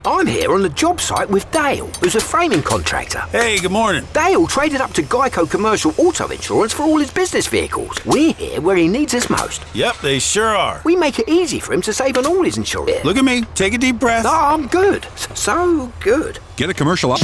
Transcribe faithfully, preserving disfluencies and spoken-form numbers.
I'm here on the job site with Dale, who's a framing contractor. Hey, good morning. Dale traded up to Geico Commercial Auto Insurance for all his business vehicles. We're here where he needs us most. Yep, they sure are. We make it easy for him to save on all his insurance. Look at me. Take a deep breath. Oh, I'm good. So good. Get a commercial